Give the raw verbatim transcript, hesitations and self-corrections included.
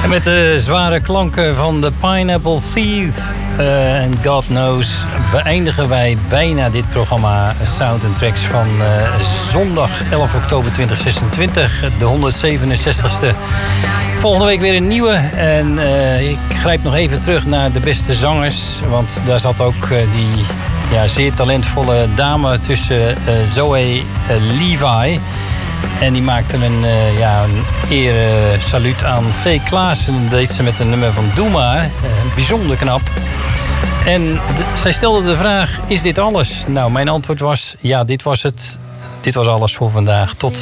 En met de zware klanken van de Pineapple Thief en uh, God Knows beëindigen wij bijna dit programma Sound and Tracks van uh, zondag elf oktober tweeduizend zesentwintig, de honderdzevenenzestigste. Volgende week weer een nieuwe. En uh, ik grijp nog even terug naar de beste zangers. Want daar zat ook uh, die ja, zeer talentvolle dame tussen uh, Zoe uh, Levi. En die maakte een, uh, ja, een eer uh, saluut aan V. Klaassen. Dat deed ze met een nummer van Doe Maar. Uh, bijzonder knap. En d- zij stelde de vraag, is dit alles? Nou, mijn antwoord was, ja, dit was het. Dit was alles voor vandaag. Tot